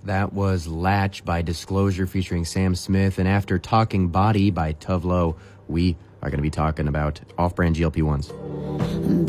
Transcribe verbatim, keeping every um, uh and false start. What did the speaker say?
That was Latch by Disclosure featuring Sam Smith. And after Talking Body by Tove Lo, we are going to be talking about off-brand G L P ones.